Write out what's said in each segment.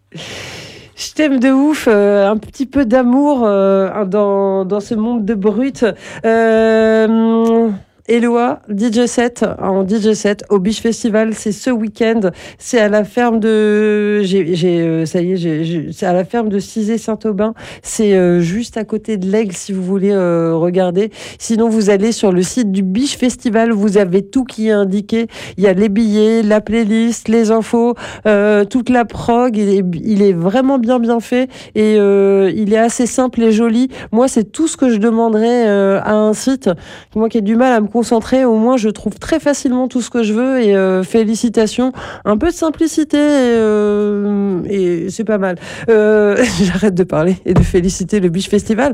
Je t'aime de ouf, un petit peu d'amour dans ce monde de brut. Éloi, DJ set, en DJ set au Biche Festival, c'est ce week-end, c'est à la ferme de, c'est à la ferme de Cizé-Saint-Aubin, c'est juste à côté de l'Aigle si vous voulez regarder. Sinon vous allez sur le site du Biche Festival, vous avez tout qui est indiqué. Il y a les billets, la playlist, les infos, toute la prog. Il est vraiment bien fait et il est assez simple et joli. Moi c'est tout ce que je demanderais à un site. Moi qui ai du mal à me concentrer, au moins je trouve très facilement tout ce que je veux et félicitations, un peu de simplicité et c'est pas mal. J'arrête de parler et de féliciter le Biche Festival.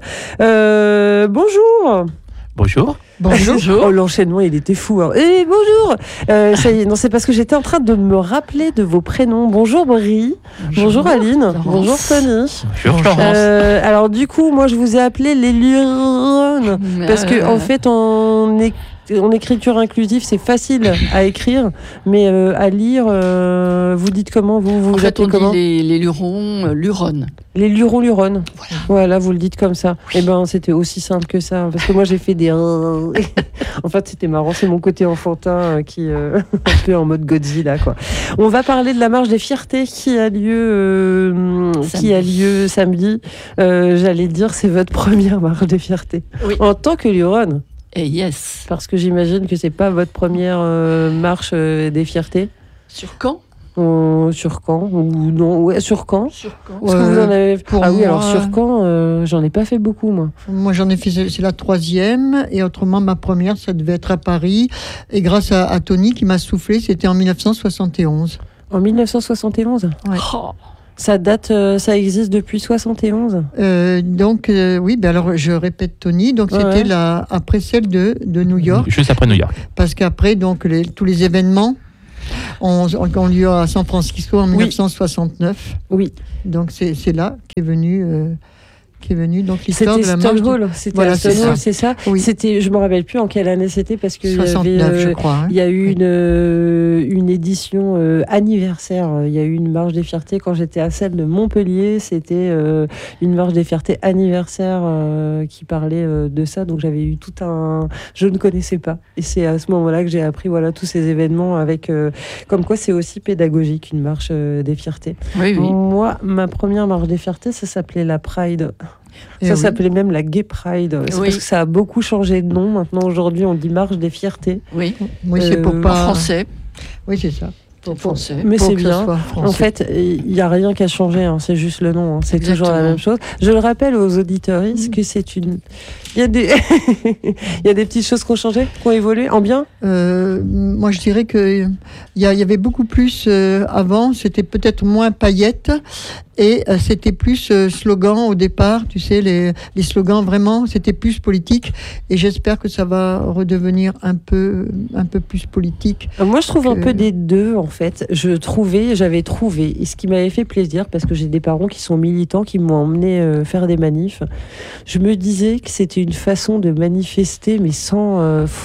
Bonjour. Bonjour. Bonjour. Oh, l'enchaînement, il était fou. Hein. Et bonjour. Ça y est, non, c'est parce que j'étais en train de me rappeler de vos prénoms. Bonjour Brie. Bonjour Aline. Florence. Bonjour Tony. Bonjour Florence. Alors du coup, moi je vous ai appelé les Lurones parce que en fait, en écriture inclusive, c'est facile à écrire, mais à lire, vous dites comment vous En fait, appelez on comment dit les lurons, luronnes. Les Lurones. Voilà. Vous le dites comme ça. Et ben, c'était aussi simple que ça, parce que moi j'ai fait des. En fait, c'était marrant. C'est mon côté enfantin qui un peu en mode Godzilla, quoi. On va parler de la marche des fiertés qui a lieu samedi. J'allais dire, c'est votre première marche des fiertés Oui. en tant que Luronne. Et yes. Parce que j'imagine que c'est pas votre première marche des fiertés. Sur Caen Sur Caen ou non? Ouais, sur Caen. Sur Caen. Est-ce que vous en avez? Pour Ah oui, moi, alors sur Caen, j'en ai pas fait beaucoup, moi. Moi, j'en ai fait, c'est la 3e, et autrement, ma première, ça devait être à Paris, et grâce à Tony qui m'a soufflé, c'était en 1971. En 1971? Ouais. Oh. Ça date, ça existe depuis 71? Oui, ben alors je répète Tony, donc c'était après celle de New York, Juste après New York. parce qu'après, donc, tous les événements ont lieu à San Francisco en 1969. Oui. Donc c'est là qu'est venue donc l'histoire C'était de la marche. Stonewall, c'était Voilà, à c'est Stonewall, ça. c'est ça. Oui. C'était, je me rappelle plus en quelle année c'était parce que 69, je crois. Hein. il y a eu une édition anniversaire. Il y a eu une marche des fiertés quand j'étais à celle de Montpellier. C'était une marche des fiertés anniversaire qui parlait de ça. Donc j'avais eu tout un. Je ne connaissais pas. Et c'est à ce moment-là que j'ai appris tous ces événements avec comme quoi c'est aussi pédagogique une marche des fiertés. Oui, oui. Moi, ma première marche des fiertés, ça s'appelait la Pride. Et Ça oui. s'appelait même la Gay Pride. C'est Oui. parce que ça a beaucoup changé de nom. Maintenant, aujourd'hui, on dit marche des fiertés. Oui. Oui, c'est pour en En pas. français. Oui, c'est ça. Français. Mais Pour c'est que ce bien. soit français. En fait, il n'y a rien qui a changé. Hein. C'est juste le nom. Hein. C'est toujours la Exactement. même chose. Je le rappelle aux auditeuristes que c'est une. Il y a des. Il y a des petites choses qui ont changé, qui ont évolué en bien. Moi, je dirais que il y avait beaucoup plus avant. C'était peut-être moins paillettes et c'était plus slogan au départ. Tu sais, les slogans vraiment, c'était plus politique. Et j'espère que ça va redevenir un peu plus politique. Moi, je trouve un que- peu des deux, en fait. J'avais trouvé, et ce qui m'avait fait plaisir, parce que j'ai des parents qui sont militants, qui m'ont emmené faire des manifs. Je me disais que c'était une façon de manifester, mais sans...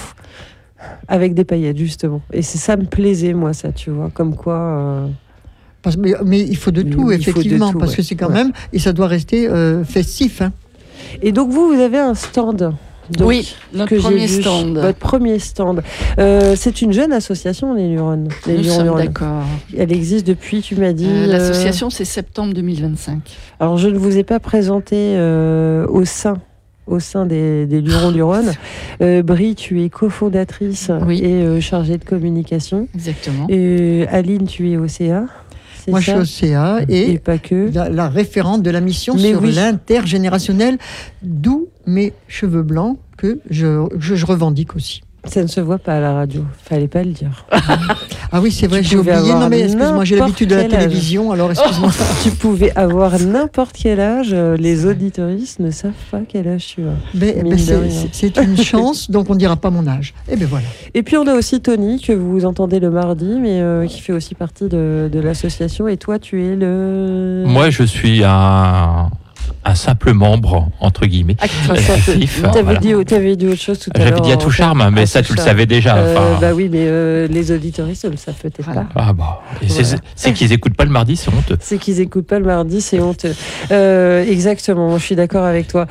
avec des paillettes, justement. Et ça me plaisait, moi, ça, tu vois. Comme quoi... Mais il faut de Mais tout, oui, il faut de effectivement, tout, parce ouais. que c'est quand Ouais. même, et ça doit rester festif. Hein. Et donc, vous avez un stand. Donc, Oui, notre que j'ai premier vu. stand. Votre premier stand. C'est une jeune association, les Lurones. Les Nous sommes Lurones. d'accord. Elle existe depuis, tu m'as dit... L'association, c'est septembre 2025. Alors, je ne vous ai pas présenté au sein des Lurones. Brie, tu es cofondatrice Oui. et chargée de communication. Exactement. Et Aline, tu es au CA. C'est Moi, je ça suis au CA Et et pas que. la référente de la mission Mais sur oui. l'intergénérationnel, d'où mes cheveux blancs que je revendique aussi. Ça ne se voit pas à la radio. Fallait pas le dire. Ah oui, c'est vrai, Tu j'ai pouvais oublié. avoir Non, mais excuse-moi, j'ai n'importe l'habitude de la quel âge. télévision, alors excuse-moi. Tu pouvais avoir n'importe quel âge. Les auditeuristes ne savent pas quel âge tu as. Mais Mine de c'est- rien. c'est une chance, donc on ne dira pas mon âge. Et bien voilà. Et puis on a aussi Tony, que vous entendez le mardi, mais qui fait aussi partie de l'association. Et toi, tu es le... Moi, je suis un un simple membre, entre guillemets. Actif. T'avais dit autre chose tout à l'heure. J'avais dit à tout charme, mais ça, tu le savais déjà. Bah oui, mais les auditoristes ne le savent peut-être pas. Ah bah, c'est qu'ils n'écoutent pas le mardi, c'est honteux. C'est qu'ils n'écoutent pas le mardi, c'est honteux. Exactement, je suis d'accord avec toi.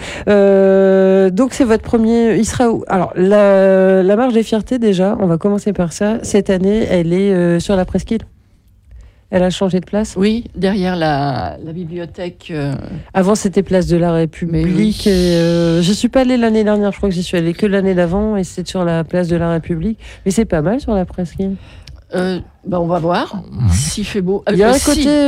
Donc c'est votre premier... Il sera où? Alors, la marche des fiertés, déjà, on va commencer par ça. Cette année, elle est sur la presqu'île. Elle a changé de place? Oui, derrière la bibliothèque. Avant, c'était place de la République. Oui. Je ne suis pas allée l'année dernière, je crois que j'y suis allée que l'année d'avant, et c'était sur la place de la République. Mais c'est pas mal sur la presqu'île. On va voir s'il fait beau. Il y a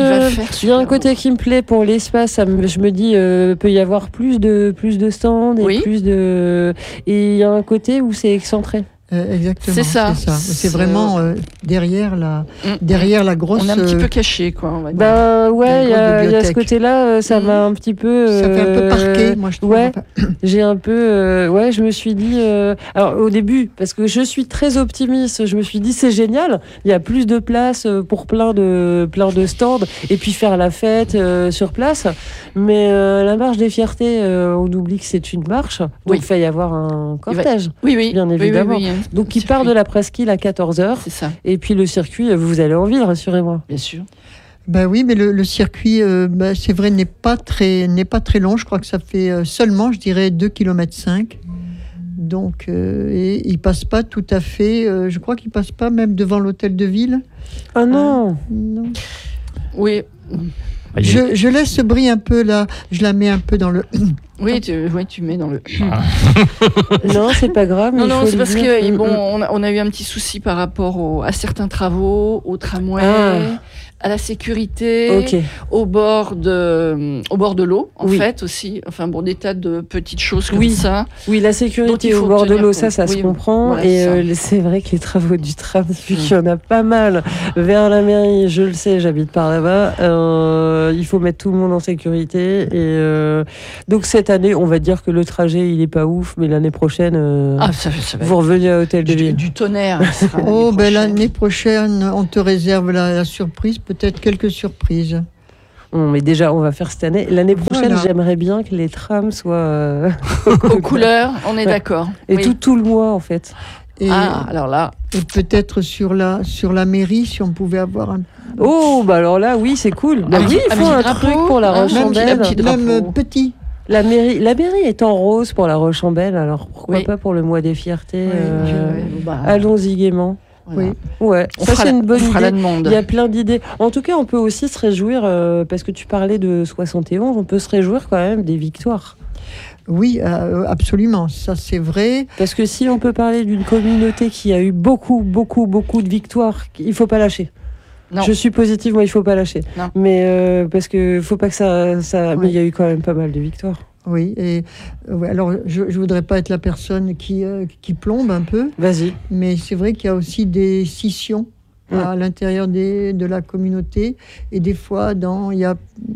un côté qui me plaît pour l'espace. Je me dis, peut y avoir plus de stands et et il y a un côté où c'est excentré. Exactement. C'est ça. C'est vraiment derrière la grosse. On est un petit peu caché, quoi. On va dire. Ben ouais, il y a ce côté-là, ça m'a un petit peu. Ça fait un peu parquet, moi je trouve. Ouais, j'ai un peu. Je me suis dit. Alors au début, parce que je suis très optimiste, je me suis dit c'est génial. Il y a plus de place pour plein de stands et puis faire la fête sur place. Mais la marche des fiertés, on oublie que c'est une marche, donc il va y avoir un cortège. Oui, bien évidemment. Oui. Donc, il part de la presqu'île à 14h. C'est ça. Et puis, le circuit, vous allez en ville, rassurez-moi. Bien sûr. Ben oui, mais le circuit, c'est vrai, n'est pas très long. Je crois que ça fait seulement, je dirais, 2,5 km. Donc, et il passe pas tout à fait... je crois qu'il passe pas même devant l'hôtel de ville. Ah non non. Oui. Je laisse ce bris un peu là. Je la mets un peu dans le... Oui, tu mets dans le... Non, c'est pas grave. Non, c'est parce que on a eu un petit souci par rapport à certains travaux, au tramway, à la sécurité, au bord de l'eau, en fait, aussi. Enfin, des tas de petites choses comme ça. Oui, la sécurité au bord de l'eau, ça se comprend. Voilà, et c'est vrai que les travaux du tram, vu qu'il y en a pas mal vers la mairie, je le sais, j'habite par là-bas, il faut mettre tout le monde en sécurité. Et donc, cette année, on va dire que le trajet, il est pas ouf, mais l'année prochaine, ça vous revenez à l'hôtel de ville. Du tonnerre. L'année prochaine, on te réserve la surprise. Peut-être quelques surprises. Mais déjà, on va faire cette année. L'année prochaine, j'aimerais bien que les trams soient aux couleurs. On est d'accord. Et tout le mois, en fait. Alors là. Et peut-être sur la mairie, si on pouvait avoir un. Alors là, oui, c'est cool. Il faut un truc pour la Rochambelle. Même petit. La mairie est en rose pour la Rochambelle. Alors pourquoi pas pour le mois des fiertés allons-y gaiement. Voilà. Ouais, ça c'est une bonne idée. Il y a plein d'idées. En tout cas, on peut aussi se réjouir, parce que tu parlais de 71, on peut se réjouir quand même des victoires. Oui, absolument, ça c'est vrai. Parce que si on peut parler d'une communauté qui a eu beaucoup de victoires, il ne faut pas lâcher. Non. Je suis positive, moi il ne faut pas lâcher. Non. Mais parce qu'il ne faut pas que ça... Mais il y a eu quand même pas mal de victoires. Oui, et alors je ne voudrais pas être la personne qui plombe un peu. Vas-y. Mais c'est vrai qu'il y a aussi des scissions à l'intérieur de la communauté. Et des fois, il y a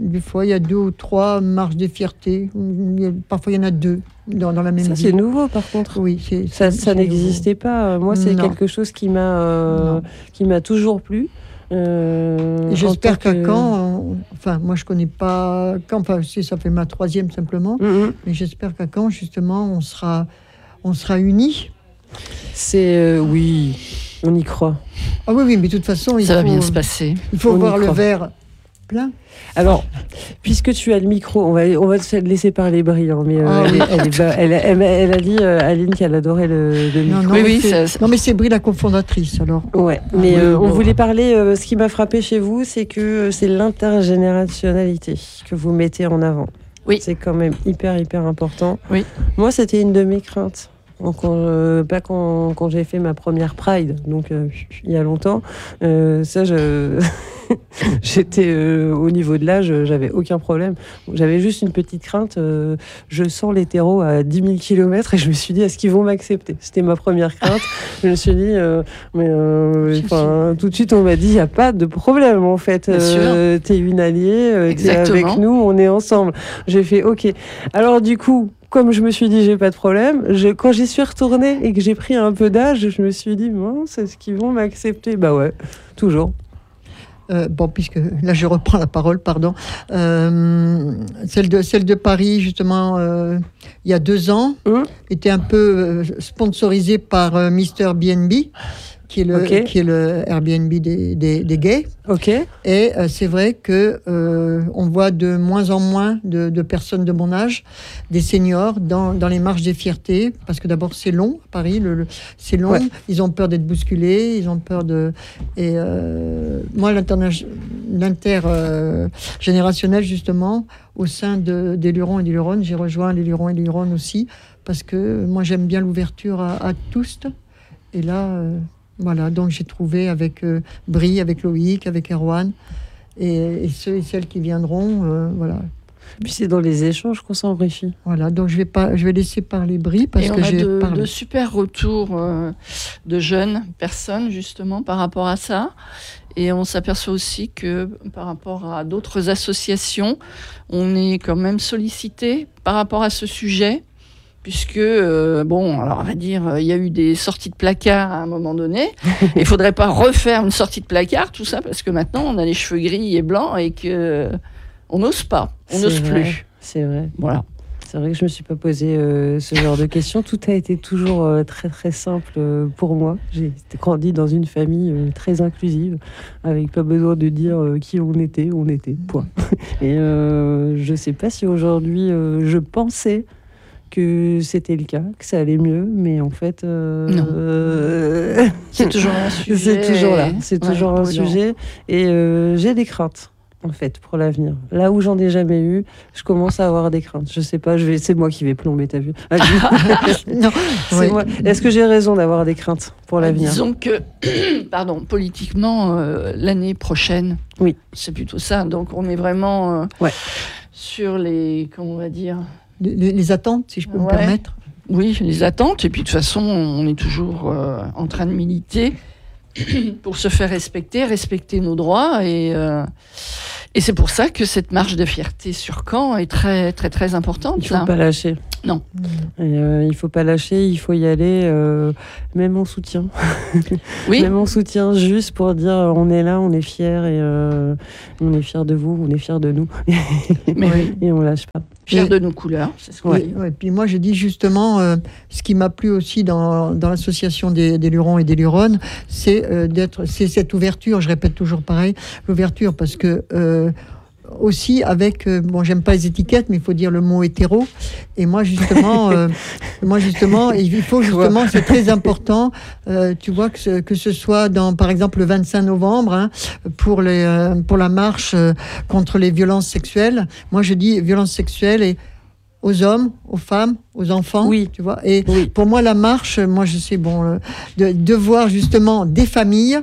2 ou 3 marches des fiertés. Parfois, il y en a 2 dans la même ville. Ça, c'est nouveau, par contre. Oui, ça n'existait pas. Moi, c'est quelque chose qui m'a toujours plu. J'espère qu'à Caen, moi je connais pas Caen, ça fait ma 3e simplement, mais j'espère qu'à Caen justement on sera unis. Oui, on y croit. Ah oui, mais de toute façon ça va bien se passer. Il faut voir le verre plein. Alors, puisque tu as le micro, on va te laisser parler brillant, mais elle a dit, Aline, qu'elle adorait le micro. Non, mais c'est Brie la cofondatrice, alors. Ouais, mais on voulait parler, ce qui m'a frappé chez vous, c'est que c'est l'intergénérationnalité que vous mettez en avant. Oui. C'est quand même hyper important. Oui. Moi, c'était une de mes craintes. Quand j'ai fait ma première Pride, donc il y a longtemps, j'étais au niveau de l'âge, j'avais aucun problème. J'avais juste une petite crainte. Je sens l'hétéro à 10 000 km et je me suis dit, est-ce qu'ils vont m'accepter? C'était ma première crainte. Je me suis dit, tout de suite, on m'a dit, il n'y a pas de problème en fait. T'es une alliée, t'es avec nous, on est ensemble. J'ai fait, ok. Alors du coup, comme je me suis dit, j'ai pas de problème, quand j'y suis retournée et que j'ai pris un peu d'âge, je me suis dit, mince, est-ce qu'ils vont m'accepter? Bah ouais, toujours. puisque là je reprends la parole, pardon. Celle de Paris, justement, il y a 2 ans, était un peu sponsorisée par Mr. BNB, qui est le Airbnb des gays. Ok. Et c'est vrai que on voit de moins en moins de personnes de mon âge, des seniors, dans les marches des fiertés, parce que d'abord c'est long à Paris, c'est long. Ouais. Ils ont peur d'être bousculés, ils ont peur de. Et moi, l'intergénérationnel justement, au sein des Lurons et des Luronnes, j'ai rejoint les Lurons et les Luronnes aussi, parce que moi j'aime bien l'ouverture à tous. Et là. Voilà, donc j'ai trouvé avec Brie, avec Loïc, avec Erwan, et ceux et celles qui viendront, voilà. Puis c'est dans les échanges qu'on s'enrichit. Voilà, donc je vais laisser parler Brie parce que j'ai parlé. De super retours de jeunes personnes justement par rapport à ça. Et on s'aperçoit aussi que par rapport à d'autres associations, on est quand même sollicité par rapport à ce sujet. Puisque, alors on va dire, il y a eu des sorties de placard à un moment donné. Il ne faudrait pas refaire une sortie de placard, tout ça, parce que maintenant, on a les cheveux gris et blancs et qu'on n'ose pas, on n'ose plus. C'est vrai. Voilà. C'est vrai que je ne me suis pas posé ce genre de questions. Tout a été toujours très, très simple pour moi. J'ai grandi dans une famille très inclusive, avec pas besoin de dire qui on était, point. Et je ne sais pas si aujourd'hui, je pensais que c'était le cas, que ça allait mieux, mais en fait... non. C'est toujours un sujet. C'est toujours là, c'est toujours un sujet. Et j'ai des craintes, en fait, pour l'avenir. Là où j'en ai jamais eu, je commence à avoir des craintes. Je sais pas, c'est moi qui vais plomber, t'as vu? Non, c'est moi. Est-ce que j'ai raison d'avoir des craintes pour l'avenir? Disons que, politiquement, l'année prochaine, oui, c'est plutôt ça. Donc on est vraiment sur les, comment on va dire... Les attentes, si je peux me permettre. Oui, les attentes. Et puis de toute façon, on est toujours en train de militer pour se faire respecter nos droits. Et c'est pour ça que cette marche de fierté sur Caen est très, très, très importante. Il ne faut pas lâcher. Non. Et, il ne faut pas lâcher, il faut y aller, même en soutien. Oui. Même en soutien, juste pour dire on est là, on est fiers, et on est fiers de vous, on est fiers de nous. Et on ne lâche pas. Fiers de nos couleurs, c'est ce qu'on dit. Ouais. Puis moi, je dis justement, ce qui m'a plu aussi dans l'association des Lurons et des Luronnes, c'est cette ouverture, je répète toujours pareil, l'ouverture, parce que aussi avec, j'aime pas les étiquettes, mais il faut dire le mot hétéro. Et moi justement, il faut justement, c'est très important. Tu vois que ce soit par exemple le 25 novembre pour la marche contre les violences sexuelles. Moi je dis violences sexuelles et aux hommes, aux femmes, aux enfants. Oui. Tu vois. Et pour moi la marche, moi je sais de voir justement des familles.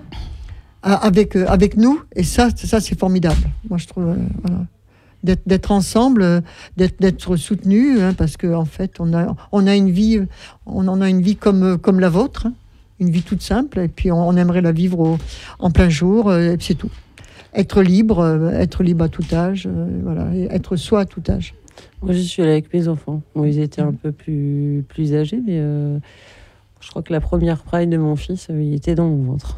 Avec nous, et ça c'est formidable. Moi je trouve d'être ensemble, d'être soutenus, parce que en fait on a une vie, on en a une vie comme la vôtre, une vie toute simple, et puis on aimerait la vivre en plein jour, et puis c'est tout. Être libre à tout âge, et être soi à tout âge. Moi je suis allée avec mes enfants. Bon, ils étaient un peu plus âgés, mais je crois que la première Pride de mon fils, il était dans mon ventre.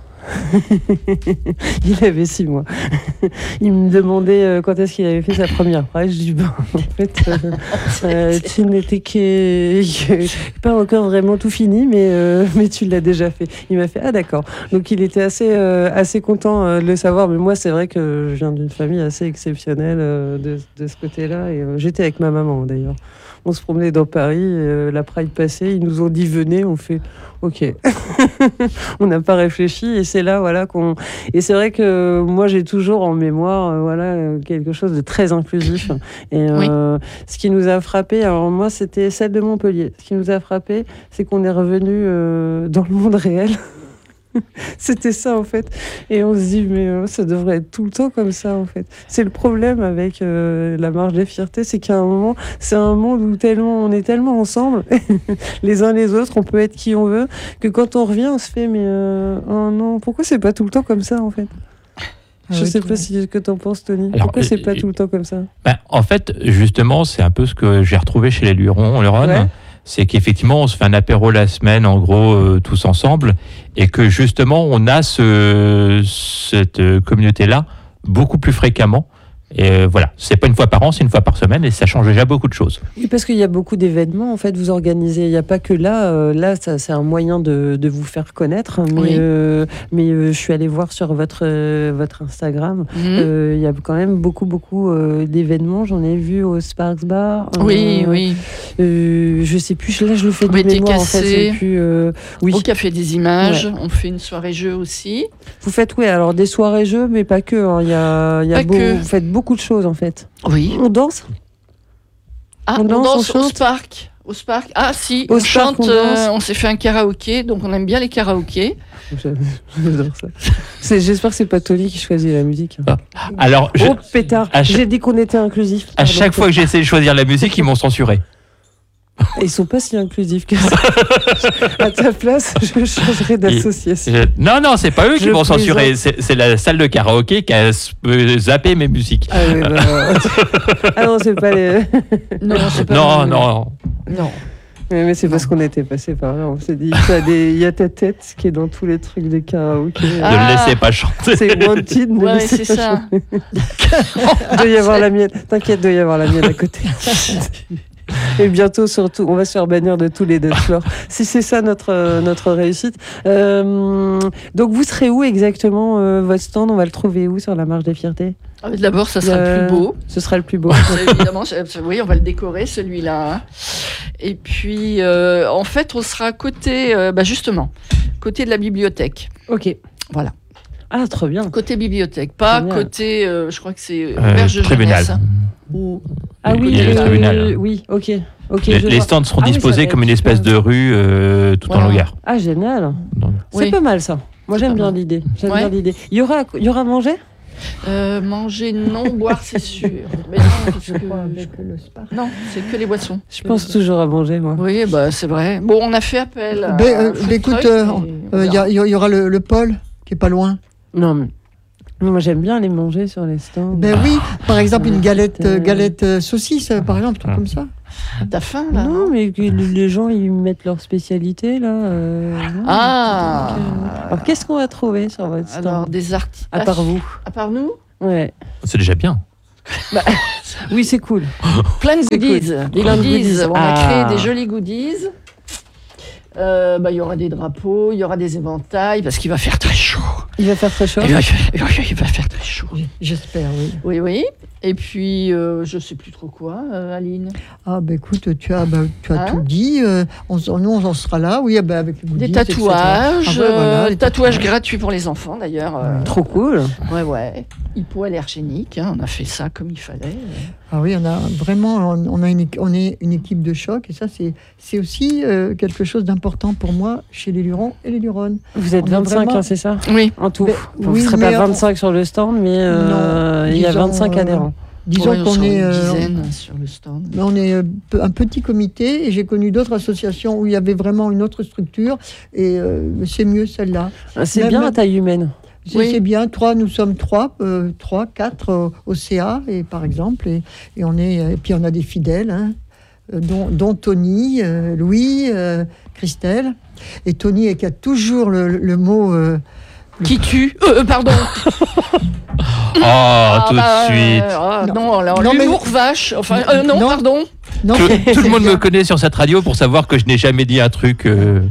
Il avait 6 mois. Il me demandait quand est-ce qu'il avait fait sa première Pride. Je dis en fait, tu n'étais pas encore vraiment tout fini, mais tu l'as déjà fait. Il m'a fait d'accord. Donc il était assez content de le savoir. Mais moi, c'est vrai que je viens d'une famille assez exceptionnelle de ce côté-là. Et j'étais avec ma maman d'ailleurs. On se promenait dans Paris, la Pride passée, ils nous ont dit venez, on fait ok. On n'a pas réfléchi et c'est là qu'on. Et c'est vrai que moi j'ai toujours en mémoire quelque chose de très inclusif. Et ce qui nous a frappé, alors moi c'était celle de Montpellier. Ce qui nous a frappé, c'est qu'on est revenu dans le monde réel. C'était ça en fait, et on se dit mais ça devrait être tout le temps comme ça en fait. C'est le problème avec la marche des fiertés, c'est qu'à un moment c'est un monde où on est tellement ensemble les uns les autres, on peut être qui on veut, que quand on revient on se fait mais oh non, pourquoi c'est pas tout le temps comme ça en fait? Je sais pas ce que t'en penses, Tony. Alors, pourquoi c'est pas tout le temps comme ça? En fait, justement, c'est un peu ce que j'ai retrouvé chez les Luronnes. c'est qu'effectivement, on se fait un apéro la semaine, en gros, tous ensemble, et que justement, on a cette communauté-là beaucoup plus fréquemment. Et voilà, c'est pas une fois par an, c'est une fois par semaine, et ça change déjà beaucoup de choses. Oui, parce qu'il y a beaucoup d'événements, en fait, vous organisez. Il n'y a pas que là. Là, ça, c'est un moyen de vous faire connaître. Mais je suis allée voir sur votre Instagram. Il y a quand même beaucoup d'événements. J'en ai vu au Sparks Bar. Oui. Je sais plus, là, je le fais de mémoire, en fait. Au Café des Images, on fait une soirée jeu aussi. Vous faites, alors des soirées jeux, mais pas que. Hein. Vous faites beaucoup de choses, en fait. Oui. On danse. On danse au Spark. Au Spark. Ah si, on chante. On s'est fait un karaoké, donc on aime bien les karaokés. J'adore ça. J'espère que c'est pas Tony qui choisit la musique. Alors, pétard. J'ai dit qu'on était inclusif. À chaque fois que j'essaie de choisir la musique, ils m'ont censuré. Ils sont pas si inclusifs que ça. À ta place, je changerais d'association. Non, c'est pas eux qui vont censurer. C'est la salle de karaoké qui a zappé mes musiques. Ah oui, ah non, c'est pas les. Non, c'est pas. Non. Mais c'est parce qu'on était passé par là. On s'est dit, il y a ta tête qui est dans tous les trucs de karaoké. Ne le laissez pas chanter. C'est wanted. Ouais, c'est ça. Il doit y avoir la mienne. T'inquiète, il doit y avoir la mienne à côté. Et bientôt, surtout, on va se faire bannir de tous les dance floors. Si c'est ça notre réussite. Donc, vous serez où exactement, votre stand? On va le trouver où sur la Marche des Fiertés? D'abord, ça sera le plus beau. Ce sera le plus beau. Évidemment, oui, on va le décorer, celui-là. Et puis, en fait, on sera côté de la bibliothèque. Ok. Voilà. Ah, trop bien. Côté bibliothèque, pas bien. Côté, je crois que c'est auberge de tribunal. jeunesse. Ah oui, il y a le tribunal. Oui, ok. Les stands seront disposés comme une espèce de rue tout en longueur. Ah, génial. C'est pas mal ça. Moi, j'aime bien l'idée. Bien l'idée. Il y aura à manger? Manger, non. Boire, c'est sûr. Mais non, c'est que les boissons. Je pense toujours à manger, moi. Oui, c'est vrai. Bon, on a fait appel à... Écoute, il y aura le pôle qui est pas loin. Non, mais moi j'aime bien les manger sur les stands. Oui, par exemple une galette saucisse, par exemple, un truc comme ça. T'as faim là? Non, mais les gens ils mettent leur spécialité là. Alors qu'est-ce qu'on va trouver sur votre stand? Alors des artistes. À part vous. À part nous? Ouais. C'est déjà bien. Oui, c'est cool. Plein de goodies. Cool. Des goodies. On a créé des jolis goodies. Il y aura des drapeaux, il y aura des éventails, parce qu'il va faire très chaud. Il va faire très chaud. Il va faire très chaud. J'espère, oui. Oui. Et puis, je ne sais plus trop quoi, Aline. Ah, écoute, tu as tout dit. Nous, on sera là, oui, avec les goodies, des tatouages, voilà, des tatouages gratuits pour les enfants, d'ailleurs. Trop cool. Ouais. Hypoallergénique, on a fait ça comme il fallait. Ah oui, on a vraiment, on est une équipe de choc, et ça, c'est aussi quelque chose d'important pour moi chez les Lurons et les Luronnes. Vous êtes 25, c'est ça? Oui. En tout. Vous ne serez pas 25 sur le stand, mais il y a 25 adhérents. Disons qu'on est une dizaine sur le stand. On est un petit comité, et j'ai connu d'autres associations où il y avait vraiment une autre structure, et c'est mieux celle-là. C'est bien à taille humaine. C'est bien. Nous sommes 3, 4 au CA, et par exemple, et puis on a des fidèles, dont Tony, Louis, Christelle, et Tony qui a toujours le mot. Qui tue pardon. Tout de suite. Non, l'humour vache. Enfin, non, pardon. Non, tout le monde me connaît sur cette radio pour savoir que je n'ai jamais dit un truc.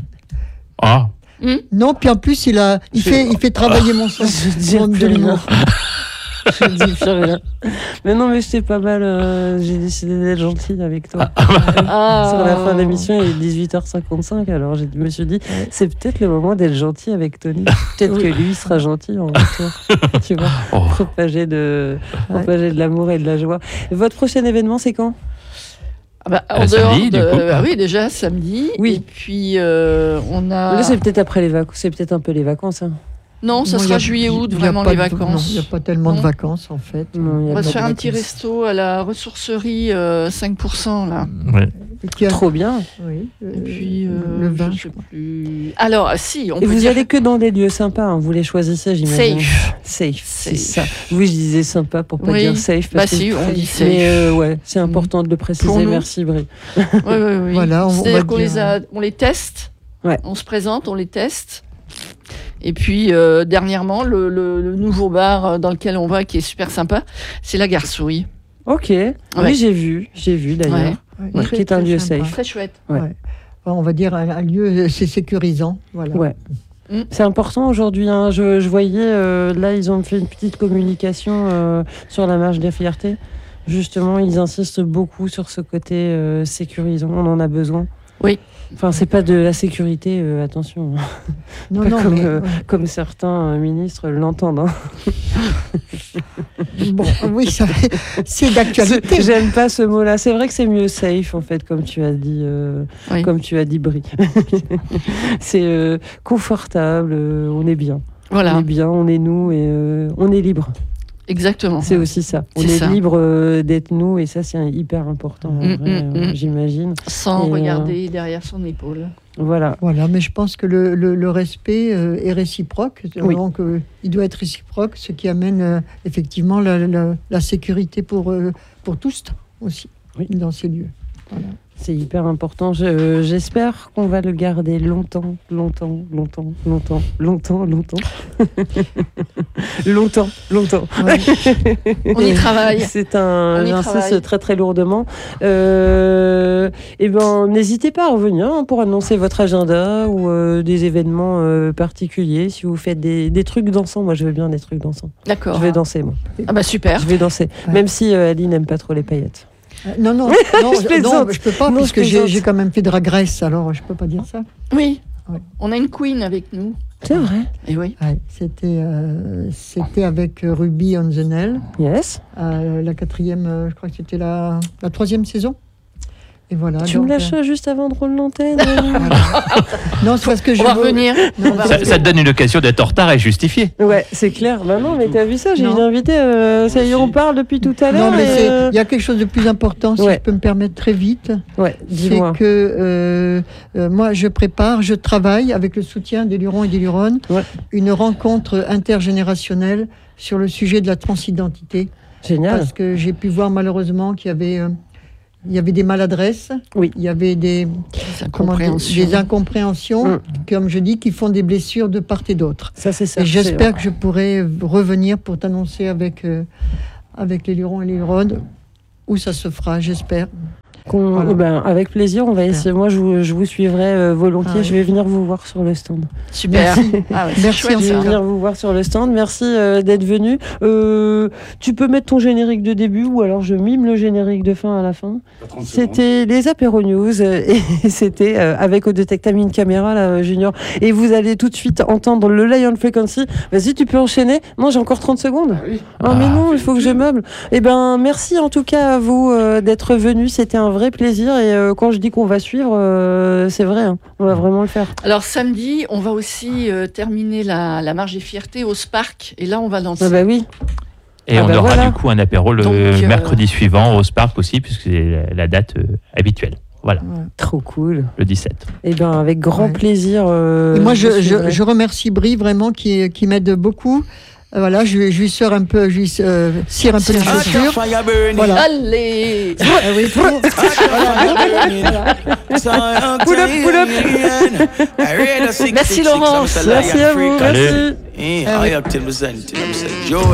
Non, puis en plus, il fait travailler mon sens de l'humour. Je dis plus rien. Mais non, mais c'était pas mal. J'ai décidé d'être gentille avec toi. Sur la fin de l'émission, il est 18h55. Alors je me suis dit, c'est peut-être le moment d'être gentil avec Tony. Peut-être que lui sera gentil en retour. Tu vois, propager de l'amour et de la joie. Et votre prochain événement, c'est quand? En samedi, dehors de... oui, déjà samedi. Oui. Et puis on a. Là, c'est peut-être après les vacances. C'est peut-être un peu les vacances. Non, ça sera juillet-août, vraiment les vacances. Il n'y a pas tellement de vacances en fait. On va se faire un petit resto à la ressourcerie 5% là. Ouais. Trop bien. Oui. Et puis, le vin, je sais plus. Alors, si, on Et peut vous dire allez que dans des lieux sympas, hein. Vous les choisissez, j'imagine. safe. C'est ça. Oui, je disais sympa pour pas Oui. dire safe. Bah si, on dit safe. Mais ouais, c'est important de le préciser. Pour nous. Merci, Brie. Oui. Voilà, C'est-à-dire qu'on on les teste, Ouais. on se présente, on les teste. Et puis, dernièrement, le nouveau bar dans lequel on va, qui est super sympa, c'est la Garçouille. Ok. Ouais. Oui, j'ai vu d'ailleurs. Ouais, Qui est un lieu sympa. safe. Très chouette. Ouais. Ouais. On va dire un lieu, c'est sécurisant. Voilà. Ouais. C'est important aujourd'hui. Hein. Je voyais, là, ils ont fait une petite communication sur la marche des fiertés. Justement, ils insistent beaucoup sur ce côté sécurisant. On en a besoin. Oui. Enfin, c'est pas de la sécurité, attention. Non, Pas non, comme, mais, comme certains ministres l'entendent. Hein. bon, oui, c'est d'actualité. J'aime pas ce mot-là. C'est vrai que c'est mieux safe, en fait, comme tu as dit, Oui. comme tu as dit, Brie. C'est confortable, on est bien. On Voilà, est bien, on est nous et on est libre. exactement. C'est aussi ça. On C'est est ça. libre d'être nous et ça, c'est hyper important, en vrai, j'imagine. Sans Et, regarder derrière son épaule. Voilà. Voilà, mais je pense que le respect est réciproque. Oui. Donc, il doit être réciproque, ce qui amène effectivement la sécurité pour tous aussi, Oui. dans ces lieux. Voilà. C'est hyper important. J'espère qu'on va le garder longtemps. longtemps. Ouais. On y travaille. C'est un, On y j'insiste travaille. très très lourdement. Et ben, n'hésitez pas à revenir pour annoncer votre agenda ou des événements particuliers. Si vous faites des trucs dansants, moi je veux bien des trucs dansants. D'accord. Je vais danser moi. Ah bah super. Je vais danser, Ouais. même si Ali n'aime pas trop les paillettes. Non, Je plaisante. je peux pas, Non, puisque je plaisante. j'ai quand même fait Drag Race, alors je peux pas dire ça. Oui. Ouais. On a une queen avec nous. C'est vrai. Et oui. Ouais, c'était avec Ruby on the Nail, Yes. la 4e, je crois que c'était la 3e saison. Et voilà. Tu donc, me lâches juste avant de rouler l'antenne. Non, c'est parce que je On va veux- revenir. Non, va Ça te donne une occasion d'être en retard et justifié. Ouais, c'est clair. Bah non, mais t'as vu ça, j'ai Non. une invitée. Ça y est, on parle depuis tout à l'heure. Non, mais et, il y a quelque chose de plus important, si Ouais. je peux me permettre très vite. Ouais, C'est dis-moi. que moi, je travaille avec le soutien des Lurons et des Luronnes, Ouais. une rencontre intergénérationnelle sur le sujet de la transidentité. Génial. Parce que j'ai pu voir malheureusement qu'il y avait des maladresses, Oui. il y avait des incompréhensions, comme je dis, qui font des blessures de part et d'autre. Ça, c'est ça. Et j'espère que je pourrai revenir pour t'annoncer avec les Lurons et les Luronnes où ça se fera, j'espère. Voilà. Ben, avec plaisir, on va essayer. Moi, je vous suivrai volontiers. Ah, oui. Je vais venir vous voir sur le stand. Super. Ah ouais, c'est Merci, chouette, Je vais ça. venir vous voir sur le stand. Merci d'être venu. Tu peux mettre ton générique de début ou alors je mime le générique de fin à la fin. C'était les Apéro News et c'était avec Audetech. T'as mis une caméra là, Junior. Et vous allez tout de suite entendre le Lion Frequency. Vas-y, tu peux enchaîner. Non, j'ai encore 30 secondes. Oh, mais non, il faut que je meuble. Eh ben, merci en tout cas à vous d'être venus. C'était un vrai plaisir. Et quand je dis qu'on va suivre, c'est vrai. Hein. On va vraiment le faire. Alors samedi, on va aussi terminer la marche des fiertés au Spark. Et là, on va danser. Ah bah oui. Et Ah on bah aura voilà. du coup un apéro le Donc, mercredi suivant au Spark aussi, puisque c'est la date habituelle. Voilà, Trop cool. le 17. Eh ben, avec grand Ouais. plaisir. Et moi, je suivrai. je remercie Brie vraiment qui m'aide beaucoup. Voilà, je lui cire un peu les chaussures. Voilà. Allez. Oui, Pull up. Merci Laurence. Merci à vous. Allez. Merci.